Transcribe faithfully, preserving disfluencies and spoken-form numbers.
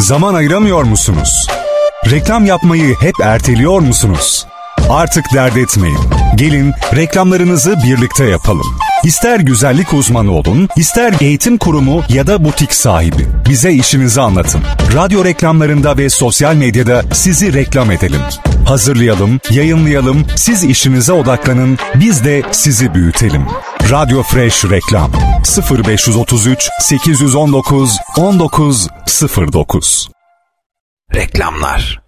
Zaman ayıramıyor musunuz? Reklam yapmayı hep erteliyor musunuz? Artık dert etmeyin. Gelin reklamlarınızı birlikte yapalım. İster güzellik uzmanı olun, ister eğitim kurumu ya da butik sahibi. Bize işinizi anlatın. Radyo reklamlarında ve sosyal medyada sizi reklam edelim. Hazırlayalım, yayınlayalım, siz işinize odaklanın, biz de sizi büyütelim. Radyo Fresh Reklam sıfır beş otuz üç sekiz on dokuz on dokuz sıfır dokuz. Reklamlar.